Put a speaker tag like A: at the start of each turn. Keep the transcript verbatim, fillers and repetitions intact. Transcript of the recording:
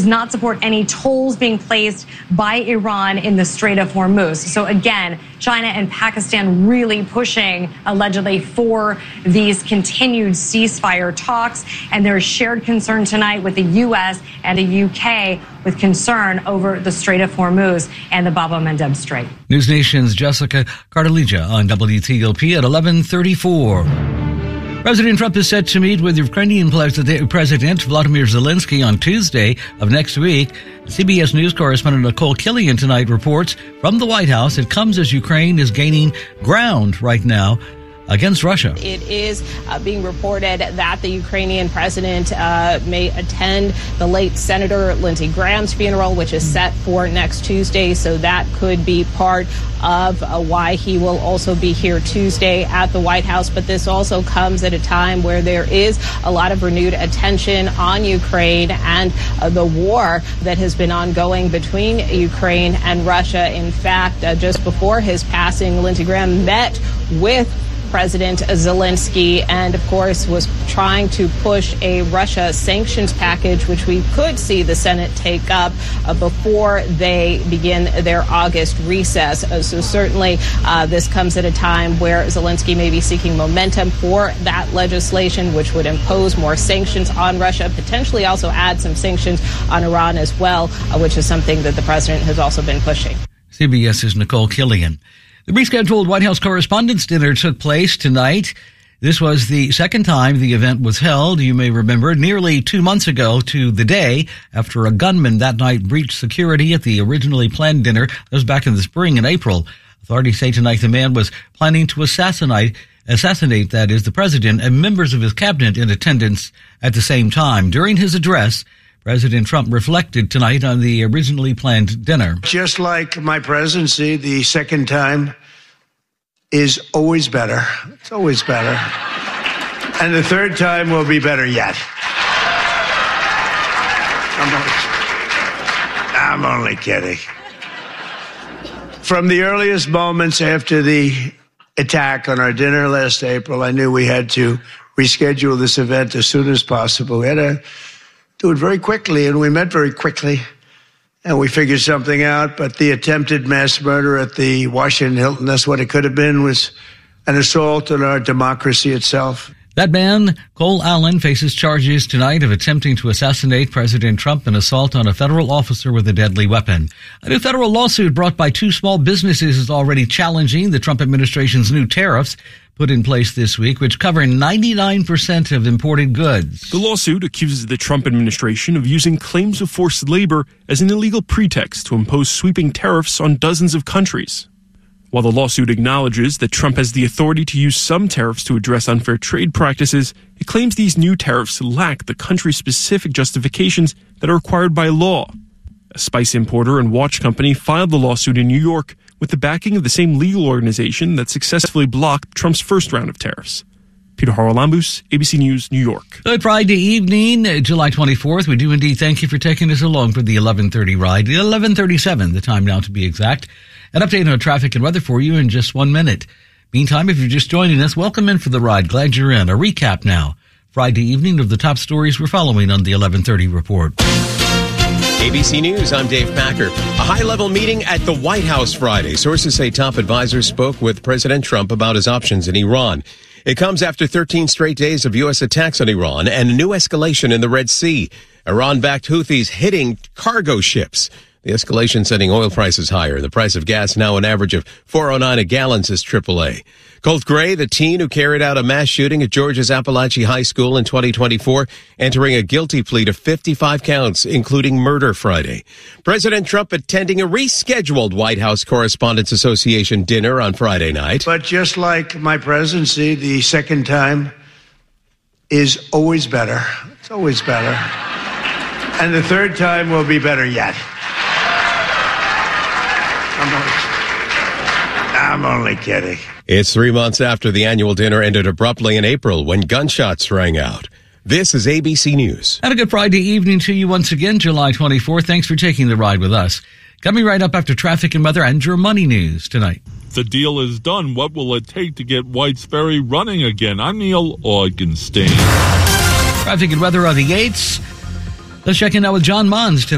A: not support any tolls being placed by Iran in the Strait of Hormuz. So again, China and Pakistan really pushing allegedly for these continued ceasefire talks. And there's shared concern tonight with the U S and the U K with concern over the Strait of Hormuz and the Bab el-Mandeb Strait.
B: News Nation's Jessica Cardelija on W T O P at eleven thirty-four. President Trump is set to meet with Ukrainian President Vladimir Zelensky on Tuesday of next week. C B S News correspondent Nicole Killian tonight reports from the White House it comes as Ukraine is gaining ground right now against Russia.
C: It is uh, being reported that the Ukrainian president uh, may attend the late Senator Lindsey Graham's funeral, which is set for next Tuesday. So that could be part of uh, why he will also be here Tuesday at the White House. But this also comes at a time where there is a lot of renewed attention on Ukraine and uh, the war that has been ongoing between Ukraine and Russia. In fact, uh, just before his passing, Lindsey Graham met with President Zelensky and, of course, was trying to push a Russia sanctions package, which we could see the Senate take up uh, before they begin their August recess. Uh, so certainly uh, this comes at a time where Zelensky may be seeking momentum for that legislation, which would impose more sanctions on Russia, potentially also add some sanctions on Iran as well, uh, which is something that the president has also been pushing.
B: CBS's Nicole Killian. The rescheduled White House Correspondents' Dinner took place tonight. This was the second time the event was held, you may remember, nearly two months ago to the day after a gunman that night breached security at the originally planned dinner. That was back in the spring in April. Authorities say tonight the man was planning to assassinate, assassinate, that is, the president and members of his cabinet in attendance at the same time. During his address, President Trump reflected tonight on the originally planned dinner.
D: Just like my presidency, the second time is always better. It's always better. And the third time will be better yet. I'm only, I'm only kidding. From the earliest moments after the attack on our dinner last April, I knew we had to reschedule this event as soon as possible. We had to do it very quickly, and we met very quickly, and we figured something out. But the attempted mass murder at the Washington Hilton, that's what it could have been, was an assault on our democracy itself.
B: That man, Cole Allen, faces charges tonight of attempting to assassinate President Trump and assault on a federal officer with a deadly weapon. A new federal lawsuit brought by two small businesses is already challenging the Trump administration's new tariffs put in place this week, which cover ninety-nine percent of imported goods.
E: The lawsuit accuses the Trump administration of using claims of forced labor as an illegal pretext to impose sweeping tariffs on dozens of countries. While the lawsuit acknowledges that Trump has the authority to use some tariffs to address unfair trade practices, it claims these new tariffs lack the country-specific justifications that are required by law. A spice importer and watch company filed the lawsuit in New York with the backing of the same legal organization that successfully blocked Trump's first round of tariffs. Peter Haralambous, A B C News, New York.
B: Good Friday evening, July twenty-fourth. We do indeed thank you for taking us along for the eleven thirty ride. eleven thirty-seven, the time now to be exact. An update on traffic and weather for you in just one minute. Meantime, if you're just joining us, welcome in for the ride. Glad you're in. A recap now. Friday evening of the top stories we're following on the eleven thirty report.
F: A B C News, I'm Dave Packer. A high-level meeting at the White House Friday. Sources say top advisors spoke with President Trump about his options in Iran. It comes after thirteen straight days of U S attacks on Iran and a new escalation in the Red Sea. Iran-backed Houthis hitting cargo ships. The escalation sending oil prices higher. The price of gas now an average of four oh nine a gallon, says triple A. Colt Gray, the teen who carried out a mass shooting at Georgia's Appalachia High School in twenty twenty-four, entering a guilty plea to fifty-five counts, including murder Friday. President Trump attending a rescheduled White House Correspondents' Association dinner on Friday night.
D: But just like my presidency, the second time is always better. It's always better. And the third time will be better yet. I'm only, I'm only kidding.
F: It's three months after the annual dinner ended abruptly in April when gunshots rang out. This is A B C News.
B: And a good Friday evening to you once again, July twenty-fourth. Thanks for taking the ride with us. Coming right up after traffic and weather and your money news tonight.
G: The deal is done. What will it take to get Whites Ferry running again? I'm Neil Augenstein.
B: Traffic and weather on the eights. Let's check in now with John Mons tonight.